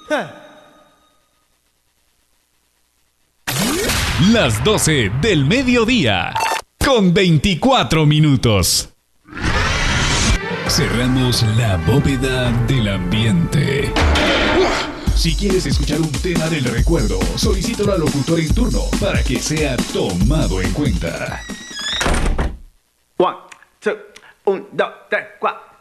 Las 12 del mediodía, con 24 minutos. Cerramos la bóveda del ambiente. Si quieres escuchar un tema del recuerdo, solicítalo al locutor en turno para que sea tomado en cuenta. 1, 2, 1, 2, 3, 4.